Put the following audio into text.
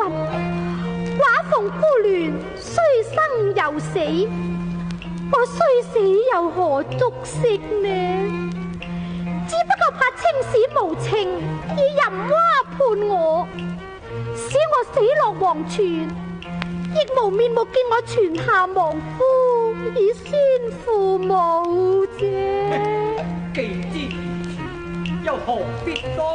寡逢夫亂，雖生又死，我雖死又何足惜呢？只不過怕青史無情，以淫娃判我，使我死落黃泉，亦無面目見我泉下亡夫，以宣父母啫。 既知又何必多